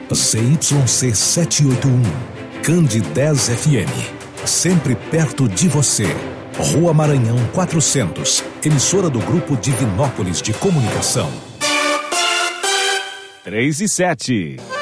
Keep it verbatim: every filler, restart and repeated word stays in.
Z Y C setecentos e oitenta e um, Cande dez F M. Sempre perto de você. Rua Maranhão quatrocentos, emissora do Grupo Divinópolis de Comunicação. três e sete.